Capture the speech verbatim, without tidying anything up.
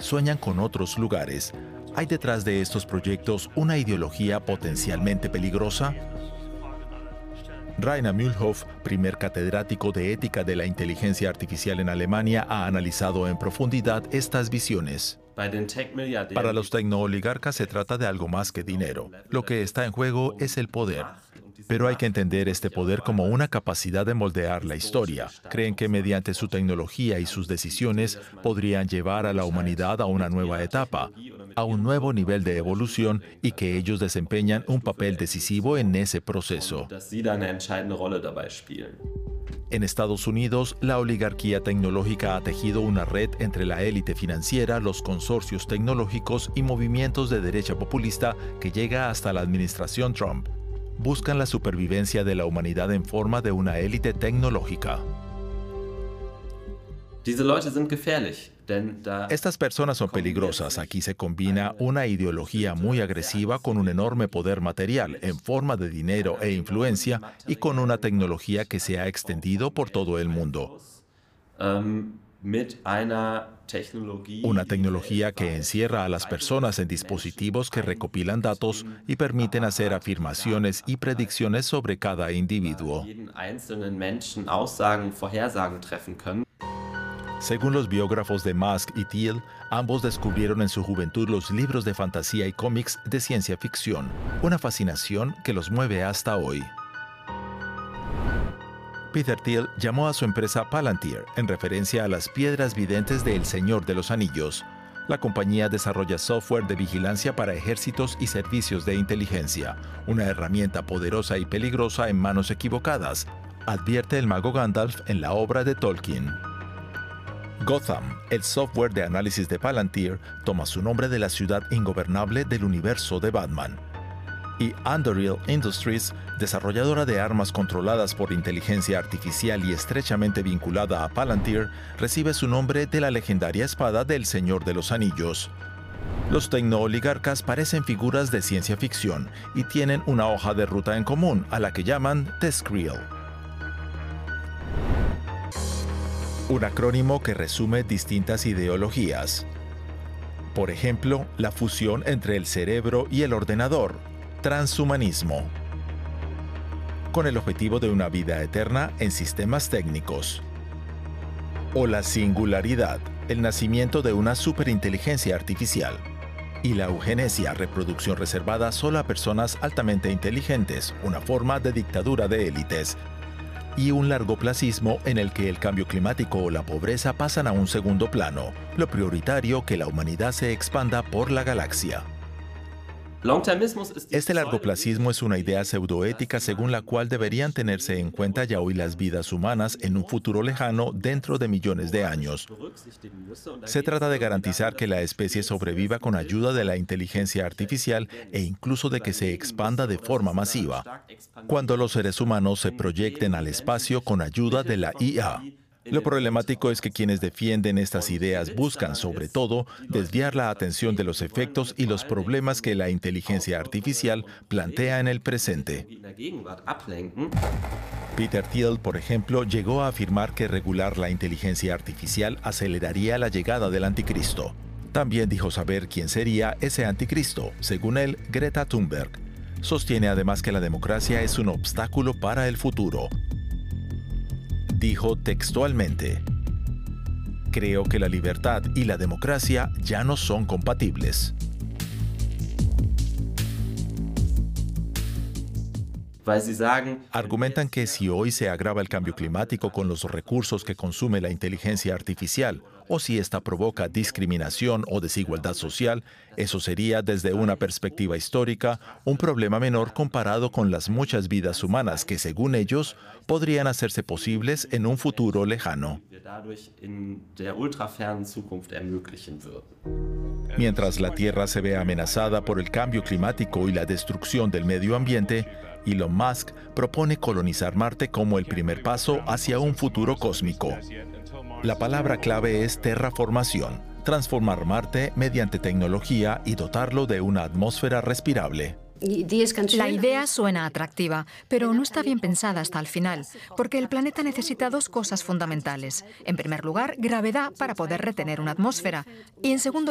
sueñan con otros lugares. ¿Hay detrás de estos proyectos una ideología potencialmente peligrosa? Rainer Mühlhoff, primer catedrático de ética de la inteligencia artificial en Alemania, ha analizado en profundidad estas visiones. Para los tecnooligarcas se trata de algo más que dinero. Lo que está en juego es el poder. Pero hay que entender este poder como una capacidad de moldear la historia. Creen que mediante su tecnología y sus decisiones podrían llevar a la humanidad a una nueva etapa, a un nuevo nivel de evolución, y que ellos desempeñan un papel decisivo en ese proceso. En Estados Unidos, la oligarquía tecnológica ha tejido una red entre la élite financiera, los consorcios tecnológicos y movimientos de derecha populista que llega hasta la administración Trump. Buscan la supervivencia de la humanidad en forma de una élite tecnológica. Estas personas son peligrosas. Aquí se combina una ideología muy agresiva con un enorme poder material en forma de dinero e influencia, y con una tecnología que se ha extendido por todo el mundo. Una tecnología que encierra a las personas en dispositivos que recopilan datos y permiten hacer afirmaciones y predicciones sobre cada individuo. Según los biógrafos de Musk y Thiel, ambos descubrieron en su juventud los libros de fantasía y cómics de ciencia ficción, una fascinación que los mueve hasta hoy. Peter Thiel llamó a su empresa Palantir en referencia a las piedras videntes de El Señor de los Anillos. La compañía desarrolla software de vigilancia para ejércitos y servicios de inteligencia, una herramienta poderosa y peligrosa en manos equivocadas, advierte el mago Gandalf en la obra de Tolkien. Gotham, el software de análisis de Palantir, toma su nombre de la ciudad ingobernable del universo de Batman. Y Anduril Industries, desarrolladora de armas controladas por inteligencia artificial y estrechamente vinculada a Palantir, recibe su nombre de la legendaria espada del Señor de los Anillos. Los tecnooligarcas parecen figuras de ciencia ficción y tienen una hoja de ruta en común, a la que llaman TESCREAL. Un acrónimo que resume distintas ideologías. Por ejemplo, la fusión entre el cerebro y el ordenador, transhumanismo, con el objetivo de una vida eterna en sistemas técnicos. O la singularidad, el nacimiento de una superinteligencia artificial. Y la eugenesia, reproducción reservada solo a personas altamente inteligentes, una forma de dictadura de élites. Y un largoplacismo en el que el cambio climático o la pobreza pasan a un segundo plano, lo prioritario que la humanidad se expanda por la galaxia. Este largoplacismo es una idea pseudoética según la cual deberían tenerse en cuenta ya hoy las vidas humanas en un futuro lejano dentro de millones de años. Se trata de garantizar que la especie sobreviva con ayuda de la inteligencia artificial e incluso de que se expanda de forma masiva, cuando los seres humanos se proyecten al espacio con ayuda de la I A. Lo problemático es que quienes defienden estas ideas buscan, sobre todo, desviar la atención de los efectos y los problemas que la inteligencia artificial plantea en el presente. Peter Thiel, por ejemplo, llegó a afirmar que regular la inteligencia artificial aceleraría la llegada del anticristo. También dijo saber quién sería ese anticristo, según él, Greta Thunberg. Sostiene además que la democracia es un obstáculo para el futuro. Dijo textualmente: "Creo que la libertad y la democracia ya no son compatibles". Argumentan que si hoy se agrava el cambio climático con los recursos que consume la inteligencia artificial, o si esta provoca discriminación o desigualdad social, eso sería, desde una perspectiva histórica, un problema menor comparado con las muchas vidas humanas que, según ellos, podrían hacerse posibles en un futuro lejano. Mientras la Tierra se ve amenazada por el cambio climático y la destrucción del medio ambiente, Elon Musk propone colonizar Marte como el primer paso hacia un futuro cósmico. La palabra clave es terraformación, transformar Marte mediante tecnología y dotarlo de una atmósfera respirable. La idea suena atractiva, pero no está bien pensada hasta el final, porque el planeta necesita dos cosas fundamentales. En primer lugar, gravedad para poder retener una atmósfera, y en segundo